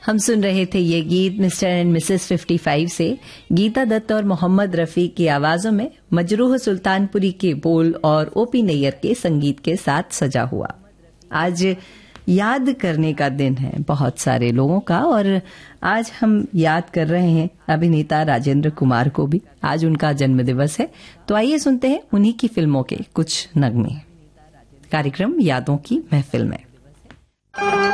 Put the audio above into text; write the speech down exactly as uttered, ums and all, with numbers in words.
हम सुन रहे थे ये गीत मिस्टर एंड मिसेस पचपन से गीता दत्त और मोहम्मद रफी की आवाजों में मजरूह सुल्तानपुरी के बोल और ओपी नैयर के संगीत के साथ सजा हुआ। आज याद करने का दिन है बहुत सारे लोगों का, और आज हम याद कर रहे हैं अभिनेता राजेंद्र कुमार को भी। आज उनका जन्मदिवस है, तो आइए सुनते हैं उन्हीं की फिल्मों के कुछ नगमे। कार्यक्रम यादों की महफिल में